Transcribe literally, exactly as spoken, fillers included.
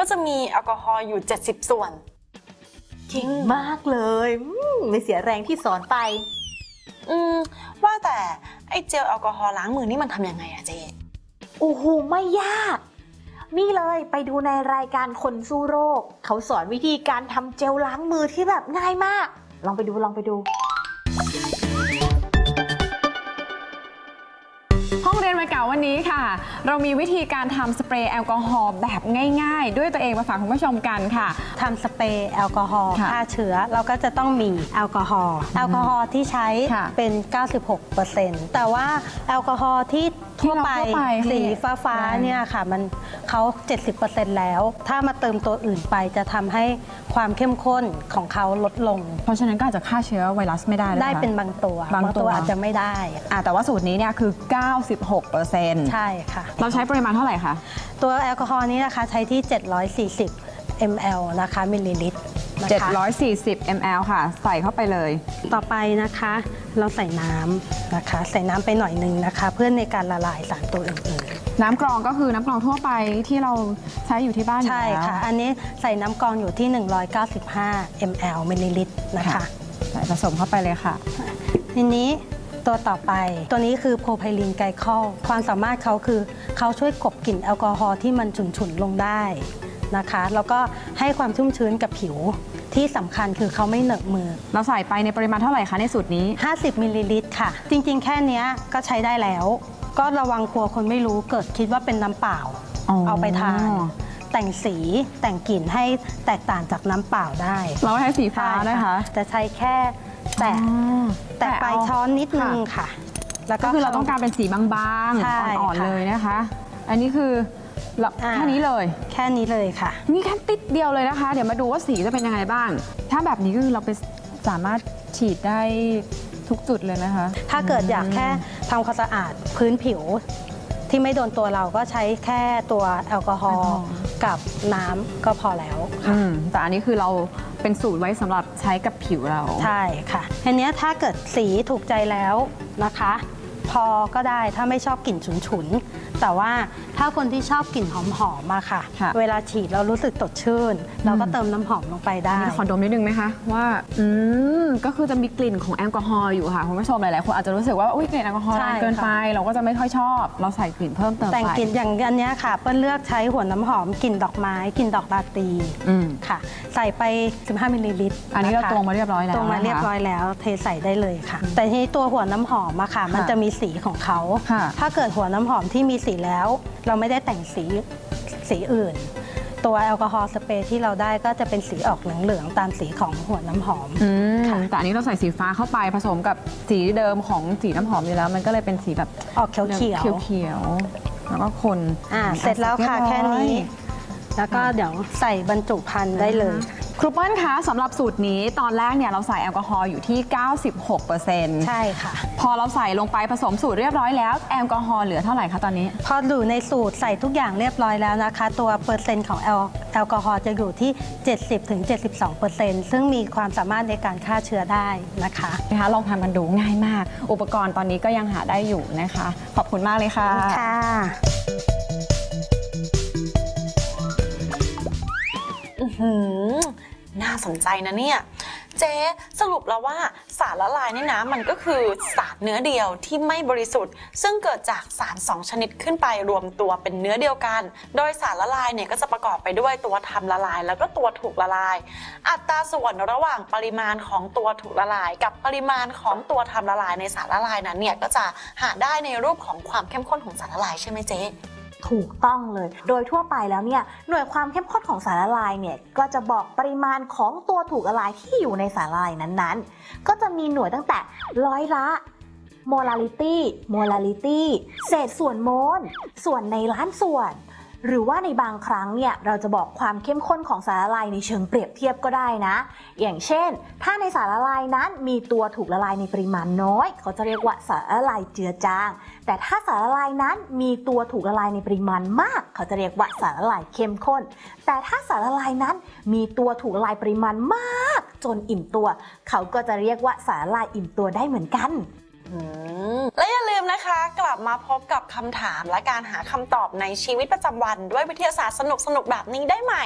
ก็จะมีแอลกอฮอล์อยู่เจ็ดสิบส่วนเก่งมากเลยไม่เสียแรงที่สอนไปอืมว่าแต่ไอ้เจลแอลกอฮอล์ล้างมือนี่มันทำยังไงอะเจ๊โอ้โหไม่ยากนี่เลยไปดูในรายการคนสู้โรคเขาสอนวิธีการทำเจลล้างมือที่แบบง่ายมากลองไปดูลองไปดูห้องเรียนวัยเก่าวันนี้ค่ะเรามีวิธีการทำสเปรย์แอลกอฮอล์แบบง่ายๆด้วยตัวเองมาฝากคุณผู้ชมกันค่ะทำสเปรย์แอลกอฮอล์ฆ่าเชื้อเราก็จะต้องมีแอลกอฮอล์แอลกอฮอล์ที่ใช้เป็น เก้าสิบหกเปอร์เซ็นต์ แต่ว่าแอลกอฮอล์ที่ทั่วไปสีฟ้าๆเนี่ยค่ะมันเขา เจ็ดสิบเปอร์เซ็นต์ แล้วถ้ามาเติมตัวอื่นไปจะทำให้ความเข้มข้นของเขาลดลงเพราะฉะนั้นก็อาจจะฆ่าเชื้อไวรัสไม่ได้ได้เป็นบางตัวบางตัวอาจจะไม่ได้แต่ว่าสูตรนี้เนี่ยคือ เก้าสิบหกเปอร์เซ็นต์ใช่ค่ะเราใช้ปริมาณเท่าไหร่คะตัวแอลกอฮอล์นี้นะคะใช้ที่เจ็ดร้อยสี่สิบมิลลิลิตร นะคะมิลลิลิตรเจ็ดร้อยสี่สิบมิลลิลิตร ค่ะใส่เข้าไปเลยต่อไปนะคะเราใส่น้ำนะคะใส่น้ำไปหน่อยนึงนะคะเพื่อในการละลายสารตัวอื่นๆน้ำกรองก็คือน้ำกรองทั่วไปที่เราใช้อยู่ที่บ้านใช่ค่ะอันนี้ใส่น้ำกรองอยู่ที่หนึ่งร้อยเก้าสิบห้ามิลลิลิตร นะคะใส่ผสมเข้าไปเลยค่ะทีนี้ตัวต่อไปตัวนี้คือโพรไพลีนไกลคอลความสามารถเขาคือเขาช่วยกลบกลิ่นแอลกอฮอล์ที่มันฉุนๆลงได้นะคะแล้วก็ให้ความชุ่มชื้นกับผิวที่สำคัญคือเขาไม่เหนอะมือเราใส่ไปในปริมาณเท่าไหร่คะในสูตรนี้ห้าสิบมิลลิลิตรค่ะจริงๆแค่นี้ก็ใช้ได้แล้วก็ระวังกลัวคนไม่รู้เกิดคิดว่าเป็นน้ำเปล่า เอาไปทานแต่งสีแต่งกลิ่นให้แตกต่างจากน้ำเปล่าได้เราใช้สีฟ้านะคะจะใช้แค่แต่แต่ปลายช้อนนิดนึงค่ะแล้วก็คือเราต้องการเป็นสีบางๆอ่อนๆเลยนะคะอันนี้คือแค่นี้เลยแค่นี้เลยค่ะนี่แค่ติดเดียวเลยนะคะเดี๋ยวมาดูว่าสีจะเป็นยังไงบ้างถ้าแบบนี้ก็คือเราไปสามารถฉีดได้ทุกจุดเลยนะคะถ้าเกิดอยากแค่ทำความสะอาดพื้นผิวที่ไม่โดนตัวเราก็ใช้แค่ตัวแอลกอฮอล์กับน้ำก็พอแล้วค่ะแต่อันนี้คือเราเป็นสูตรไว้สำหรับใช้กับผิวเราใช่ค่ะทีนี้ถ้าเกิดสีถูกใจแล้วนะคะพอก็ได้ถ้าไม่ชอบกลิ่นฉุนๆแต่ว่าถ้าคนที่ชอบกลิ่นหอมๆมาค่ะเวลาฉีดเรารู้สึกสดชื่นเราก็เติมน้ำหอมลงไปได้ขอดมนิดนึงไหมคะว่าอืมก็คือจะมีกลิ่นของแอลกอฮอล์อยู่ค่ะคุณผู้ชมหลายๆคนอาจจะรู้สึกว่าอุ้ยกลิ่นแอลกอฮอล์แรงเกินไปเราก็จะไม่ค่อยชอบเราใส่กลิ่นเพิ่มเติมไปแต่งกลิ่นอย่างอันนี้ค่ะเปิ้ลเลือกใช้หัวน้ำหอมกลิ่นดอกไม้กลิ่นดอกราตรีค่ะใส่ไปสิบห้ามิลลิลิตรอันนี้เราตวงมาเรียบร้อยแล้วตวงมาเรียบร้อยแล้วเทใส่ได้เลยค่ะแต่ที่ตัวหัวน้ำหอมอะค่ะมันจะมีสีของเขาถ้าเกิดหัวน้ำหอมที่มีสีแล้วเราไม่ได้แต่งสีสีอื่นตัวแอลกอฮอล์สเปรย์ที่เราได้ก็จะเป็นสีออกเหลืองๆตามสีของหัวน้ำหอมแต่อันนี้เราใส่สีฟ้าเข้าไปผสมกับสีเดิมของสีน้ำหอมอยู่แล้วมันก็เลยเป็นสีแบบออกเขียวๆเขียวๆแล้วก็คนอ่าเสร็จแล้วค่ะแค่นี้แล้วก็เดี๋ยวใส่บรรจุภัณฑ์ได้เลยครูเปิ้ลคะสำหรับสูตรนี้ตอนแรกเนี่ยเราใส่แอลกอฮอล์อยู่ที่ เก้าสิบหกเปอร์เซ็นต์ใช่ค่ะพอเราใส่ลงไปผสมสูตรเรียบร้อยแล้วแอลกอฮอล์เหลือเท่าไหร่คะตอนนี้พออยู่ในสูตรใส่ทุกอย่างเรียบร้อยแล้วนะคะตัวเปอร์เซ็นต์ของแอลแอลกอฮอล์จะอยู่ที่ เจ็ดสิบถึงเจ็ดสิบสองเปอร์เซ็นต์ ซึ่งมีความสามารถในการฆ่าเชื้อได้นะคะนะคะลองทำกันดูง่ายมากอุปกรณ์ตอนนี้ก็ยังหาได้อยู่นะคะขอบคุณมากเลยค่ะค่ะน่าสนใจนะเนี่ยเจ๊สรุปแล้วว่าสารละลายนี่นะมันก็คือสารเนื้อเดียวที่ไม่บริสุทธิ์ซึ่งเกิดจากสารสองชนิดขึ้นไปรวมตัวเป็นเนื้อเดียวกันโดยสารละลายเนี่ยก็จะประกอบไปด้วยตัวทำละลายแล้วก็ตัวถูกละลายอัตราส่วนระหว่างปริมาณของตัวถูกละลายกับปริมาณของตัวทำละลายในสารละลายนั้นเนี่ยก็จะหาได้ในรูปของความเข้มข้นของสารละลายใช่ไหมเจ๊ถูกต้องเลยโดยทั่วไปแล้วเนี่ยหน่วยความเข้มข้นของสารละลายเนี่ยก็จะบอกปริมาณของตัวถูกละลายที่อยู่ในสารละลายนั้นๆก็จะมีหน่วยตั้งแต่ร้อยละโมลาริตี้โมลาริตี้เศษส่วนโมลส่วนในล้านส่วนหรือว่าในบางครั้งเนี่ยเราจะบอกความเข้มข้นของสารละลายในเชิงเปรียบเทียบก็ได้นะอย่างเช่นถ้าในสารละลายนั้นมีตัวถูกละลายในปริมาณน้อยเขาจะเรียกว่าสารละลายเจือจางแต่ถ้าสารละลายนั้นมีตัวถูกละลายในปริมาณมากเขาจะเรียกว่าสารละลายเข้มข้นแต่ถ้าสารละลายนั้นมีตัวถูกละลายปริมาณมากจนอิ่มตัวเขาก็จะเรียกว่าสารละลายอิ่มตัวได้เหมือนกันและอย่าลืมนะคะกลับมาพบกับคำถามและการหาคำตอบในชีวิตประจำวันด้วยวิทยาศาสตร์สนุกๆแบบนี้ได้ใหม่